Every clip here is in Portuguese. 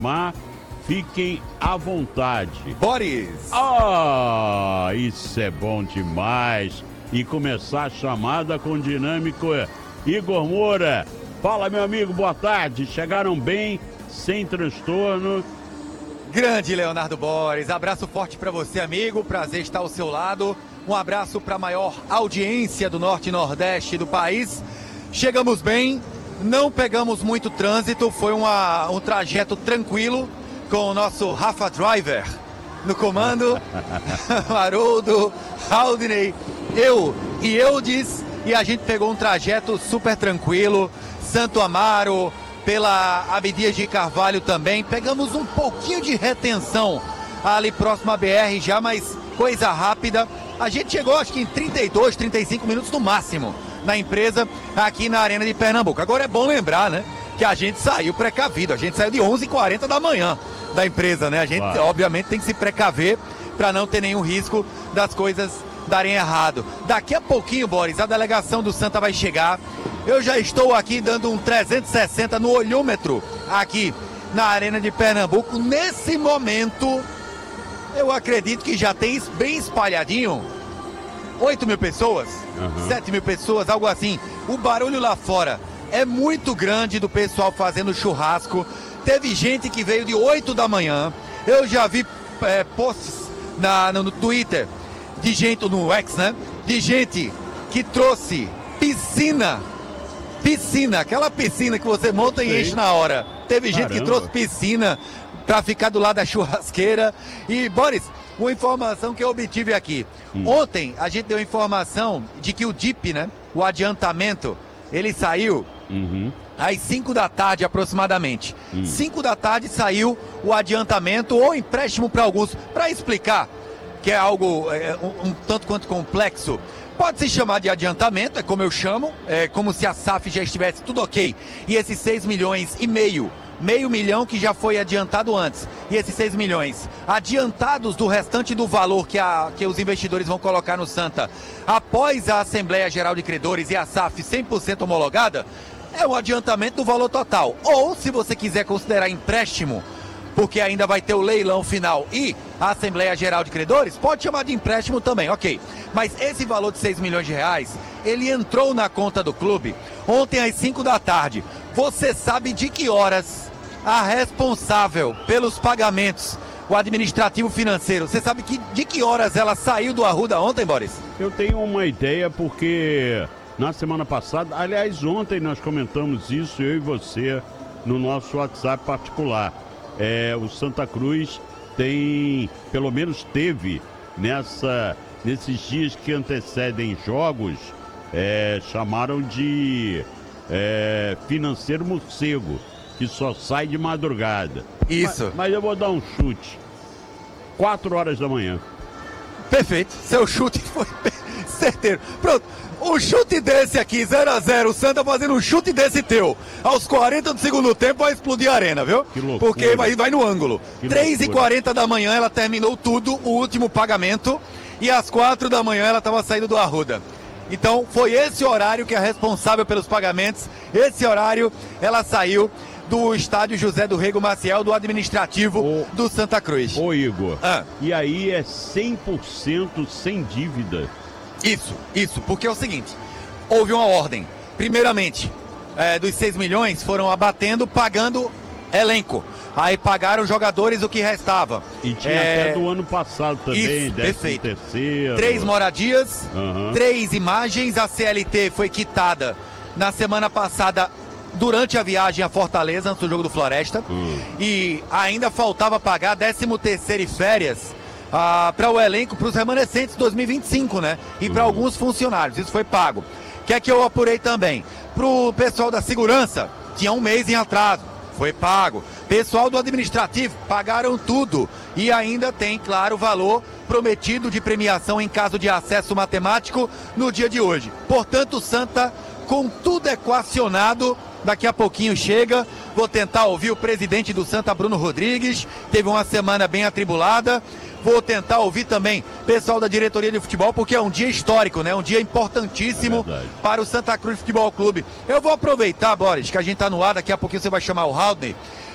Mar, fiquem à vontade. Boris! Isso é bom demais. E começar a chamada com o dinâmico Igor Moura. Fala, meu amigo, boa tarde. Chegaram bem, sem transtorno. Grande Leonardo Boris, abraço forte para você, amigo. Prazer estar ao seu lado. Um abraço para a maior audiência do Norte e Nordeste do país. Chegamos bem, não pegamos muito trânsito, foi um trajeto tranquilo com o nosso Rafa Driver no comando. Haroldo, Haldney, eu e Eudes, e a gente pegou um trajeto super tranquilo. Santo Amaro, pela Abdias de Carvalho também. Pegamos um pouquinho de retenção ali próximo à BR já, mas coisa rápida. A gente chegou acho que em 32, 35 minutos no máximo na empresa aqui na Arena de Pernambuco. Agora é bom lembrar, né, que a gente saiu precavido. A gente saiu de 11h40 da manhã da empresa, né? A gente obviamente tem que se precaver para não ter nenhum risco das coisas darem errado. Daqui a pouquinho, Boris, a delegação do Santa vai chegar. Eu já estou aqui dando um 360 no olhômetro aqui na Arena de Pernambuco. Nesse momento, eu acredito que já tem bem espalhadinho 8 mil pessoas, 7 mil pessoas, algo assim. O barulho lá fora é muito grande do pessoal fazendo churrasco. Teve gente que veio de 8 da manhã. Eu já vi posts no Twitter de gente, no X, né? De gente que trouxe piscina, aquela piscina que você monta e enche na hora. Teve gente que trouxe piscina para ficar do lado da churrasqueira. E, Boris, uma informação que eu obtive aqui. Ontem a gente deu informação de que o DIP, né? O adiantamento, ele saiu às 5 da tarde aproximadamente. 5 da tarde saiu o adiantamento ou empréstimo para alguns. Para explicar, que é algo um tanto quanto complexo, pode se chamar de adiantamento, é como eu chamo, é como se a SAF já estivesse tudo ok. E esses 6 milhões e meio milhão que já foi adiantado antes, e esses 6 milhões adiantados do restante do valor que os investidores vão colocar no Santa após a Assembleia Geral de Credores e a SAF 100% homologada, é um adiantamento do valor total. Ou, se você quiser considerar empréstimo, porque ainda vai ter o leilão final e a Assembleia Geral de Credores, pode chamar de empréstimo também, ok. Mas esse valor de 6 milhões de reais, ele entrou na conta do clube ontem às 5 da tarde. Você sabe de que horas a responsável pelos pagamentos, o administrativo financeiro, você sabe de que horas ela saiu do Arruda ontem, Boris? Eu tenho uma ideia porque na semana passada, aliás, ontem nós comentamos isso, eu e você, no nosso WhatsApp particular. O Santa Cruz pelo menos teve nesses dias que antecedem jogos, chamaram de financeiro morcego, que só sai de madrugada. Isso. Mas eu vou dar um chute. 4 horas da manhã. Perfeito. Seu chute foi certeiro. Pronto. Um chute desse aqui, 0-0, o Santa fazendo um chute desse teu. Aos 40 do segundo tempo vai explodir a arena, viu? Que loucura. Porque vai no ângulo. 3h40 da manhã ela terminou tudo, o último pagamento. E às 4 da manhã ela estava saindo do Arruda. Então foi esse horário que é responsável pelos pagamentos. Esse horário ela saiu do estádio José do Rego Maciel, do administrativo do Santa Cruz. Ô Igor, e aí é 100% sem dívida. Isso, porque é o seguinte, houve uma ordem. Primeiramente, dos 6 milhões foram abatendo, pagando elenco. Aí pagaram os jogadores o que restava. E tinha até do ano passado também, isso, perfeito. 13º. 3 moradias, 3 imagens, a CLT foi quitada na semana passada durante a viagem a Fortaleza, antes do jogo do Floresta. E ainda faltava pagar 13º e férias para o elenco, para os remanescentes 2025, né? E para alguns funcionários, isso foi pago. O que é que eu apurei também? Para o pessoal da segurança, tinha um mês em atraso, foi pago. Pessoal do administrativo, pagaram tudo. E ainda tem, claro, o valor prometido de premiação em caso de acesso matemático no dia de hoje. Portanto, o Santa, com tudo equacionado, daqui a pouquinho chega. Vou tentar ouvir o presidente do Santa, Bruno Rodrigues, teve uma semana bem atribulada. Vou tentar ouvir também pessoal da diretoria de futebol, porque é um dia histórico, né? Um dia importantíssimo para o Santa Cruz Futebol Clube. Eu vou aproveitar, Boris, que a gente tá no ar, daqui a pouquinho você vai chamar o Haldney,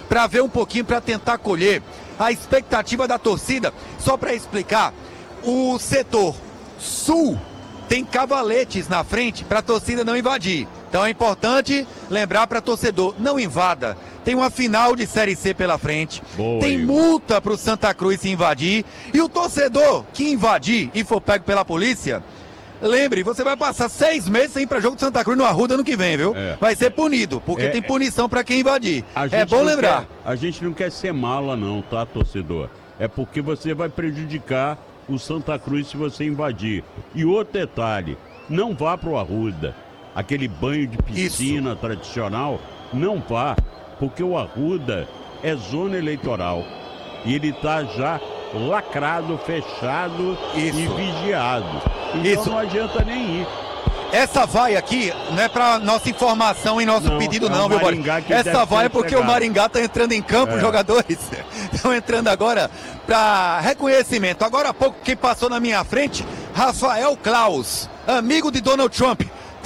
para ver um pouquinho, para tentar colher a expectativa da torcida. Só para explicar, o setor sul tem cavaletes na frente para a torcida não invadir. Então é importante lembrar para torcedor, não invada. Tem uma final de Série C pela frente. Boa, tem Igor. multa para o Santa Cruz se invadir. E o torcedor que invadir e for pego pela polícia, lembre, você vai passar 6 meses sem ir para jogo de Santa Cruz no Arruda ano que vem, viu? Vai ser punido, porque tem punição para quem invadir. É bom lembrar. A gente não quer ser mala não, tá, torcedor? É porque você vai prejudicar o Santa Cruz se você invadir. E outro detalhe, não vá pro Arruda. Aquele banho de piscina tradicional, não vá, porque o Arruda é zona eleitoral. E ele tá já lacrado, fechado e vigiado. Então não adianta nem ir. Essa vai aqui não é para nossa informação e nosso pedido não, viu, Boris? Essa vai porque o Maringá tá entrando em campo, os jogadores estão entrando agora para reconhecimento. Agora há pouco quem passou na minha frente, Rafael Klaus, amigo de Donald Trump,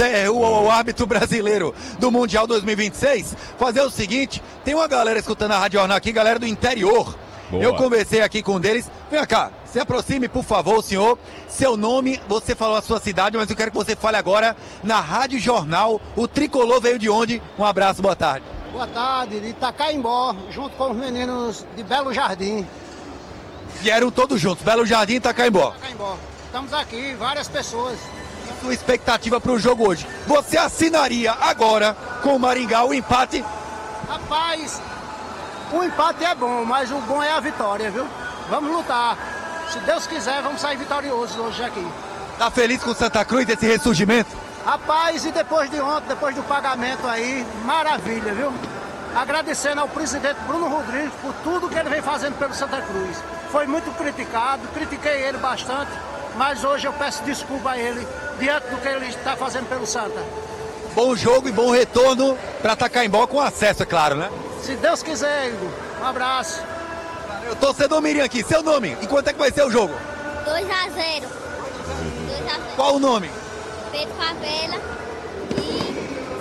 o árbitro brasileiro do Mundial 2026. Fazer o seguinte, tem uma galera escutando a Rádio Jornal aqui, galera do interior. Boa. Eu conversei aqui com um deles. Vem cá, se aproxime, por favor, senhor. Seu nome, você falou a sua cidade, mas eu quero que você fale agora na Rádio Jornal. O tricolor veio de onde? Um abraço, boa tarde. Boa tarde, de Itacaimbó, junto com os meninos de Belo Jardim. Vieram todos juntos, Belo Jardim e Itacaimbó. Itacaimbó. Estamos aqui, várias pessoas. E sua expectativa para o jogo hoje? Você assinaria agora com o Maringá o empate? Rapaz, o empate é bom, mas o bom é a vitória, viu? Vamos lutar. Se Deus quiser, vamos sair vitoriosos hoje aqui. Tá feliz com o Santa Cruz, esse ressurgimento? Rapaz, e depois de ontem, depois do pagamento aí, maravilha, viu? Agradecendo ao presidente Bruno Rodrigues por tudo que ele vem fazendo pelo Santa Cruz. Foi muito criticado, critiquei ele bastante, mas hoje eu peço desculpa a ele, diante do que ele está fazendo pelo Santa. Bom jogo e bom retorno para Itacaimbó com acesso, é claro, né? Se Deus quiser, Igor. Um abraço. Eu torcedor Mirim aqui, seu nome? E quanto é que vai ser o jogo? 2-0. 2-0. Qual o nome? Pedro Favela e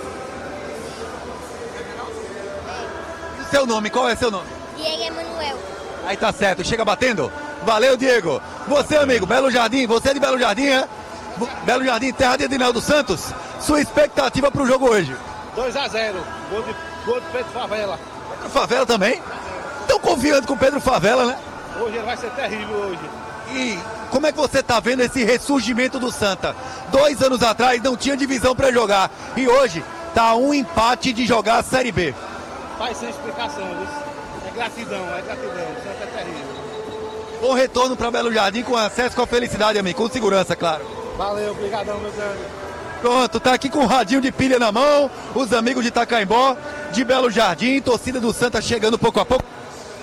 o seu nome, qual é seu nome? Diego Emanuel. Aí tá certo, chega batendo. Valeu, Diego. Você, amigo, Belo Jardim, você é de Belo Jardim, é? Belo Jardim, terra de Edinaldo Santos. Sua expectativa pro jogo hoje? 2-0. Gol de Pedro Favela. Pedro Favela também? Estão confiando com o Pedro Favela, né? Hoje ele vai ser terrível hoje. E como é que você tá vendo esse ressurgimento do Santa? 2 anos atrás não tinha divisão para jogar. E hoje tá um empate de jogar a Série B. Faz sem explicação, viu? É gratidão, é gratidão. O Santa é terrível. Bom retorno para Belo Jardim com acesso, com a felicidade, amigo. Com segurança, claro. Valeu, obrigadão, meu grande. Pronto, tá aqui com um radinho de pilha na mão. Os amigos de Itacaimbó, de Belo Jardim, torcida do Santa chegando pouco a pouco.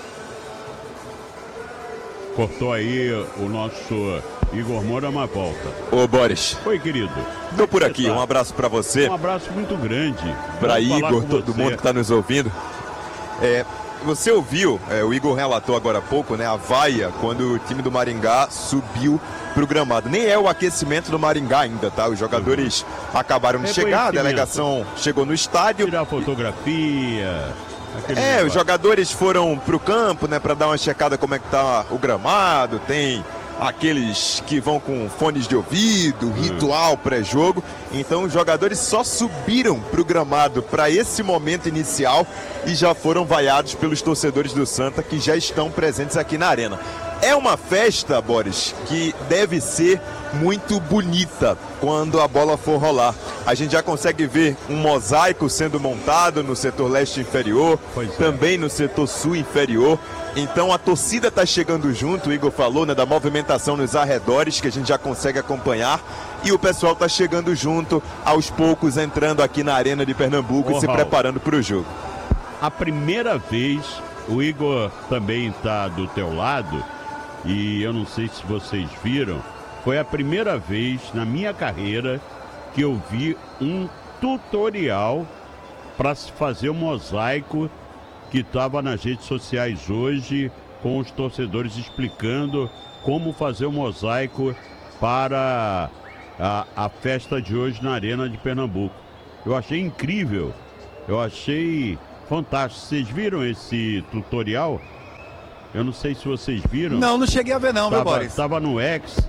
Cortou aí o nosso Igor Moura, uma volta. Ô, Boris. Oi, querido. Tô por aqui, um abraço pra você. Um abraço muito grande. Pra Igor, todo mundo que tá nos ouvindo. Você ouviu, o Igor relatou agora há pouco, né, a vaia quando o time do Maringá subiu pro gramado. Nem é o aquecimento do Maringá ainda, tá? Os jogadores acabaram de chegar, a delegação chegou no estádio. Tirar fotografia. Os jogadores foram pro campo, né, para dar uma checada como é que tá o gramado. Tem aqueles que vão com fones de ouvido, ritual pré-jogo. Então os jogadores só subiram pro gramado para esse momento inicial e já foram vaiados pelos torcedores do Santa que já estão presentes aqui na arena. É uma festa, Boris, que deve ser muito bonita quando a bola for rolar. A gente já consegue ver um mosaico sendo montado no setor leste inferior, também no setor sul inferior. Então a torcida está chegando junto, o Igor falou, né, da movimentação nos arredores que a gente já consegue acompanhar. E o pessoal está chegando junto, aos poucos entrando aqui na Arena de Pernambuco e se preparando para o jogo. A primeira vez, o Igor também está do teu lado, e eu não sei se vocês viram, foi a primeira vez na minha carreira que eu vi um tutorial para se fazer um mosaico que estava nas redes sociais hoje, com os torcedores explicando como fazer o mosaico para a festa de hoje na Arena de Pernambuco. Eu achei incrível, eu achei fantástico. Vocês viram esse tutorial? Eu não sei se vocês viram. Não cheguei a ver não, meu Boris. Estava no X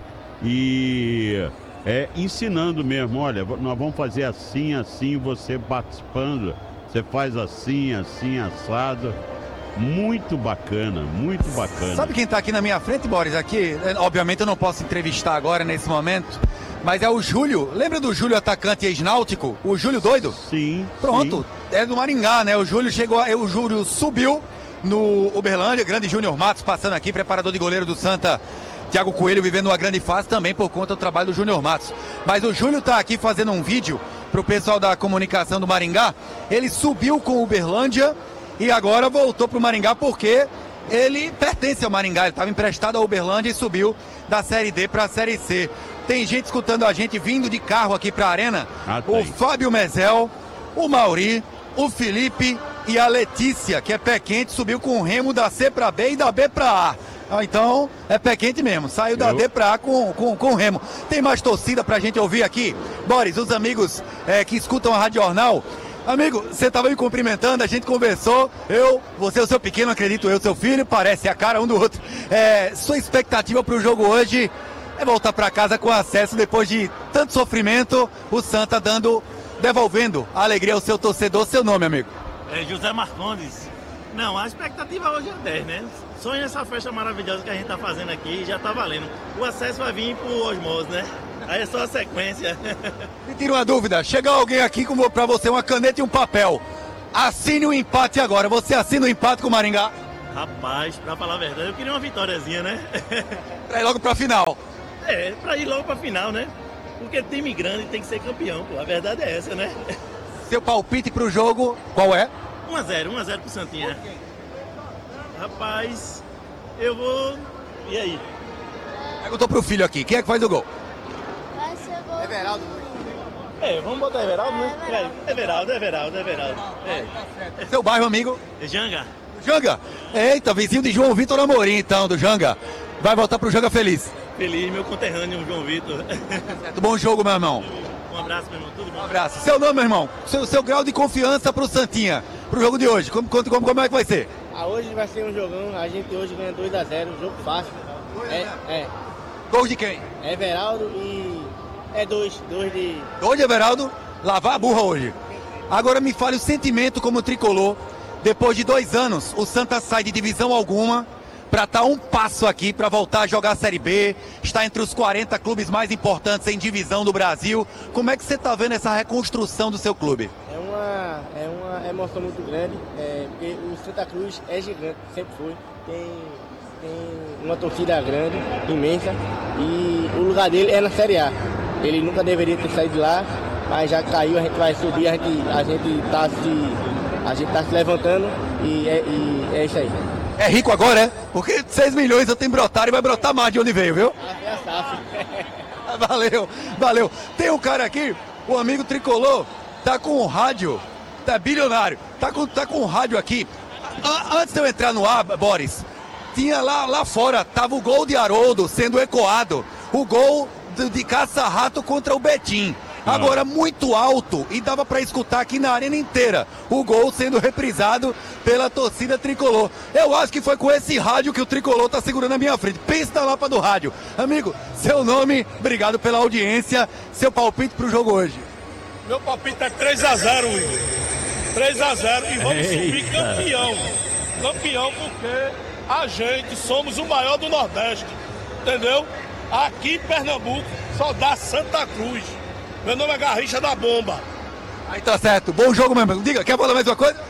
e ensinando mesmo. Olha, nós vamos fazer assim, assim, você participando. Você faz assim, assim, assado. Muito bacana, muito bacana. Sabe quem tá aqui na minha frente, Boris? Aqui, obviamente eu não posso entrevistar agora nesse momento, mas é o Júlio. Lembra do Júlio, atacante ex-náutico? O Júlio doido? Sim. Pronto, sim. É do Maringá, né? O Júlio subiu no Uberlândia, grande Júnior Matos passando aqui, preparador de goleiro do Santa. Thiago Coelho vivendo uma grande fase também por conta do trabalho do Júnior Matos. Mas o Júlio tá aqui fazendo um vídeo pro pessoal da comunicação do Maringá. Ele subiu com o Uberlândia e agora voltou pro Maringá porque ele pertence ao Maringá. Ele estava emprestado ao Uberlândia e subiu da Série D para a Série C. Tem gente escutando a gente vindo de carro aqui para a Arena. O Fábio Mezel, o Mauri, o Felipe e a Letícia, que é pé quente, subiu com o remo da C para B e da B para A. Então, é pé quente mesmo. Saiu da D para A com o remo. Tem mais torcida pra gente ouvir aqui? Boris, os amigos que escutam a Rádio Jornal. Amigo, você estava me cumprimentando, a gente conversou. Você é o seu pequeno, acredito eu, seu filho, parece a cara um do outro. Sua expectativa pro jogo hoje é voltar para casa com acesso depois de tanto sofrimento, o Santa devolvendo a alegria ao seu torcedor. Seu nome, amigo? José Marcondes. Não, a expectativa hoje é 10, né? Sonha essa festa maravilhosa que a gente tá fazendo aqui, já tá valendo. O acesso vai vir por osmose, né? Aí é só a sequência. Me tira uma dúvida, chega alguém aqui pra você, uma caneta e um papel. Assine o empate agora, você assina o empate com o Maringá? Rapaz, pra falar a verdade, eu queria uma vitóriazinha, né? Pra ir logo pra final. Pra ir logo pra final, né? Porque time grande tem que ser campeão, pô. A verdade é essa, né? Seu palpite pro jogo, qual é? 1x0 pro Santinha. Rapaz, eu vou... E aí? Perguntou pro filho aqui, quem é que faz o gol? Vai ser gol. Everaldo. Vamos botar Everaldo, né? Everaldo. Seu bairro, amigo? Janga. Janga? Eita, vizinho de João Vitor Amorim, então, do Janga. Vai voltar pro Janga feliz. Feliz, meu conterrâneo, João Vitor. Bom jogo, meu irmão. Um abraço, meu irmão. Tudo bom? Um abraço. Seu nome, meu irmão? Seu grau de confiança pro Santinha, pro jogo de hoje. Como é que vai ser? Hoje vai ser um jogão. A gente hoje ganha 2x0, um jogo fácil. Gol de quem? Everaldo e... dois de... Gol de Everaldo, lavar a burra hoje. Agora me fale o sentimento como tricolor. Depois de 2 anos, o Santa sai de divisão alguma para estar um passo aqui para voltar a jogar a Série B, está entre os 40 clubes mais importantes em divisão do Brasil. Como é que você está vendo essa reconstrução do seu clube? É uma emoção muito grande, porque o Santa Cruz é gigante, sempre foi. Tem uma torcida grande, imensa, e o lugar dele é na Série A. Ele nunca deveria ter saído de lá, mas já caiu, a gente vai subir, a gente tá se levantando e é isso aí. É rico agora, é? Porque 6 milhões eu tenho brotado e vai brotar mais de onde veio, viu? É a SAF. Valeu. Tem um cara aqui, o amigo tricolor, tá com um rádio, tá bilionário, tá com um rádio aqui. Antes de eu entrar no ar, Boris, tinha lá fora, tava o gol de Haroldo sendo ecoado, o gol de caça-rato contra o Betim. Agora muito alto e dava para escutar aqui na arena inteira o gol sendo reprisado pela torcida tricolor. Eu acho que foi com esse rádio que o tricolor tá segurando na minha frente. Pensa na lapa do rádio. Amigo, seu nome, obrigado pela audiência. Seu palpite pro jogo hoje? Meu palpite é 3x0, Will. 3x0 e vamos subir campeão. Campeão porque a gente somos o maior do Nordeste. Entendeu? Aqui em Pernambuco só dá Santa Cruz. Meu nome é Garrincha da Bomba. Aí tá certo. Bom jogo, meu amigo. Diga, quer falar mais uma coisa?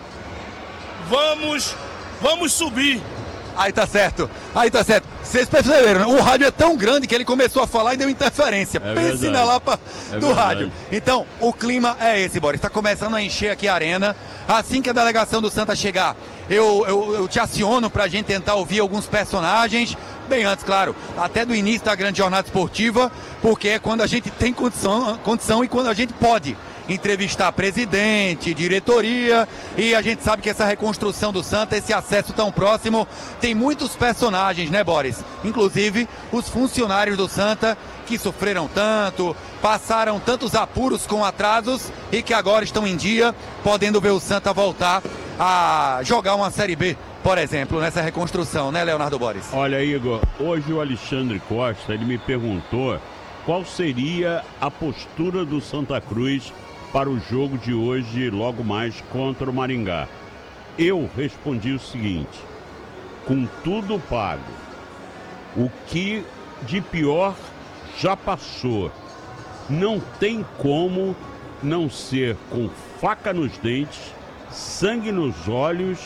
Vamos subir. Aí tá certo. Vocês perceberam, né? O rádio é tão grande que ele começou a falar e deu interferência. Pense na lapa do rádio. Então, o clima é esse, Boris. Está começando a encher aqui a arena. Assim que a delegação do Santa chegar, eu te aciono pra gente tentar ouvir alguns personagens. Bem antes, claro, até do início da grande jornada esportiva, porque é quando a gente tem condição e quando a gente pode entrevistar presidente, diretoria, e a gente sabe que essa reconstrução do Santa, esse acesso tão próximo, tem muitos personagens, né, Boris? Inclusive os funcionários do Santa que sofreram tanto, passaram tantos apuros com atrasos e que agora estão em dia, podendo ver o Santa voltar a jogar uma Série B, por exemplo, nessa reconstrução, né, Leonardo Boris? Olha, Igor, hoje o Alexandre Costa, ele me perguntou qual seria a postura do Santa Cruz para o jogo de hoje, logo mais, contra o Maringá. Eu respondi o seguinte: com tudo pago, o que de pior já passou, não tem como não ser com faca nos dentes, sangue nos olhos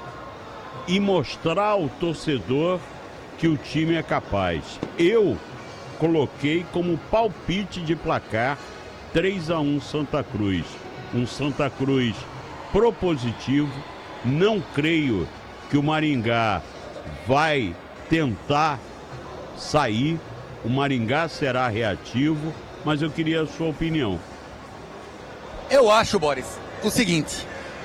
e mostrar ao torcedor que o time é capaz. Eu coloquei como palpite de placar 3-1 Santa Cruz. Um Santa Cruz propositivo. Não creio que o Maringá vai tentar sair. O Maringá será reativo, mas eu queria a sua opinião. Eu acho, Boris, o seguinte: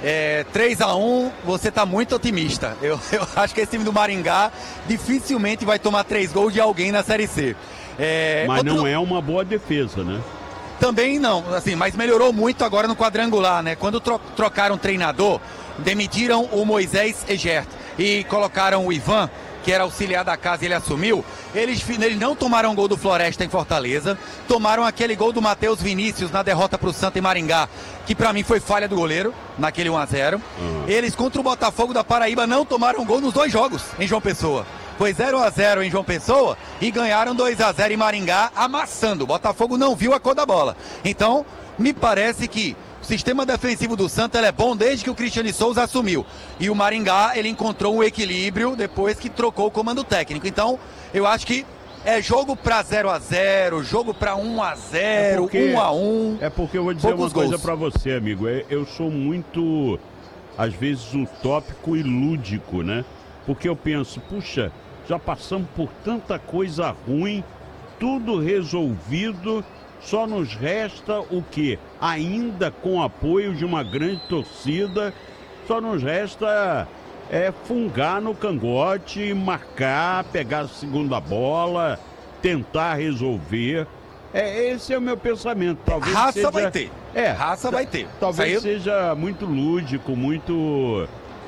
3-1, você tá muito otimista. Eu acho que esse time do Maringá dificilmente vai tomar 3 gols de alguém na Série C. Mas não é uma boa defesa, né? Também não, assim, mas melhorou muito agora no quadrangular, né? Quando trocaram o treinador, demitiram o Moisés Egert e colocaram o Ivan, que era auxiliar da casa, e ele assumiu. Eles não tomaram gol do Floresta em Fortaleza, tomaram aquele gol do Matheus Vinícius na derrota para o Santa em Maringá, que para mim foi falha do goleiro, naquele 1-0. Eles contra o Botafogo da Paraíba não tomaram gol nos 2 jogos em João Pessoa. Foi 0-0 em João Pessoa e ganharam 2-0 em Maringá, amassando. O Botafogo não viu a cor da bola. Então, me parece que o sistema defensivo do Santa é bom desde que o Cristiano Souza assumiu. E o Maringá, ele encontrou um equilíbrio depois que trocou o comando técnico. Então, eu acho que é jogo para 0-0, jogo para 1-0, 1-1. É porque eu vou dizer uma coisa para você, amigo. Eu sou muito, às vezes, utópico e lúdico, né? Porque eu penso, puxa, já passamos por tanta coisa ruim, tudo resolvido, só nos resta o quê? Ainda com apoio de uma grande torcida, só nos resta fungar no cangote, marcar, pegar a segunda bola, tentar resolver. Esse é o meu pensamento. Talvez raça seja... vai ter. Raça vai ter. Talvez seja muito lúdico, muito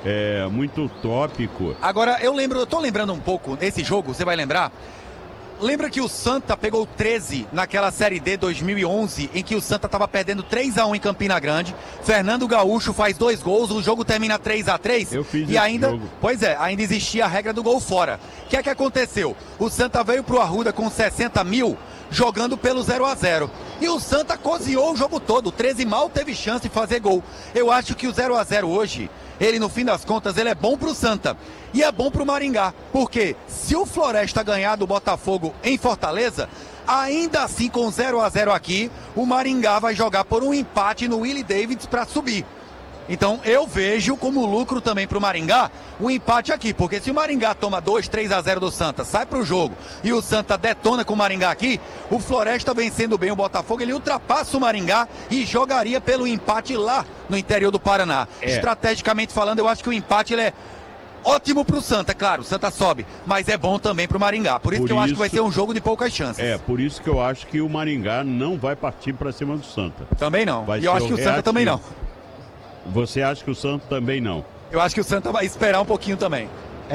utópico. Agora, eu tô lembrando um pouco, esse jogo, você vai lembrar? Lembra que o Santa pegou 13 naquela Série D 2011, em que o Santa estava perdendo 3-1 em Campina Grande. Fernando Gaúcho faz 2 gols, o jogo termina 3-3. Eu fiz e ainda, jogo. Pois é, ainda existia a regra do gol fora. O que é que aconteceu? O Santa veio pro Arruda com 60 mil, jogando pelo 0-0. E o Santa cozinhou o jogo todo. O 13 mal teve chance de fazer gol. Eu acho que o 0-0 hoje, ele no fim das contas, ele é bom pro Santa. E é bom pro Maringá. Porque se o Floresta ganhar do Botafogo em Fortaleza, ainda assim com 0-0 aqui, o Maringá vai jogar por um empate no Willie Davids para subir. Então eu vejo como lucro também pro Maringá o empate aqui, porque se o Maringá toma 2-3-0 do Santa, sai pro jogo e o Santa detona com o Maringá aqui, o Floresta vencendo bem o Botafogo, ele ultrapassa o Maringá e jogaria pelo empate lá no interior do Paraná. Estrategicamente falando, eu acho que o empate ele é ótimo pro Santa, claro, o Santa sobe, mas é bom também pro Maringá. Por isso que eu acho que vai ser um jogo de poucas chances. Por isso que eu acho que o Maringá não vai partir para cima do Santa. Também não. E eu acho que o Santa também não. Você acha que o Santa também não? Eu acho que o Santa vai esperar um pouquinho também.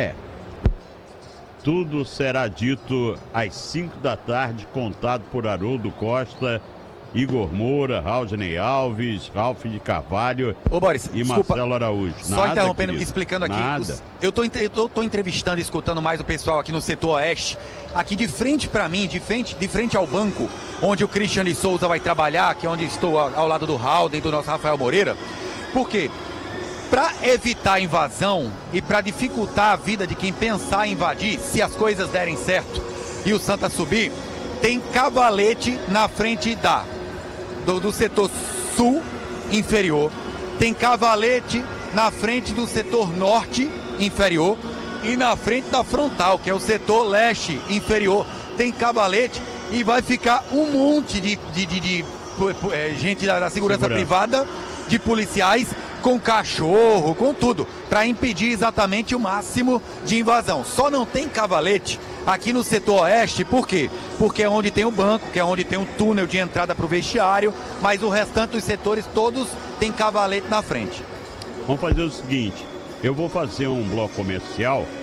Tudo será dito às 5 da tarde, contado por Haroldo Costa, Igor Moura, Raulney Alves, Ralf de Carvalho e Marcelo Araújo. Só interrompendo, explicando aqui. Eu tô entrevistando e escutando mais o pessoal aqui no setor oeste. Aqui de frente para mim, de frente ao banco, onde o Cristiano Souza vai trabalhar, que é onde estou ao lado do Raul e do nosso Rafael Moreira. Por quê? Para evitar a invasão e para dificultar a vida de quem pensar em invadir, se as coisas derem certo e o Santa subir, tem cavalete na frente do setor sul inferior, tem cavalete na frente do setor norte inferior e na frente da frontal, que é o setor leste inferior, tem cavalete e vai ficar um monte de gente da segurança privada, de policiais, com cachorro, com tudo, para impedir exatamente o máximo de invasão. Só não tem cavalete aqui no setor oeste, por quê? Porque é onde tem o banco, que é onde tem um túnel de entrada para o vestiário, mas o restante dos setores todos tem cavalete na frente. Vamos fazer o seguinte, eu vou fazer um bloco comercial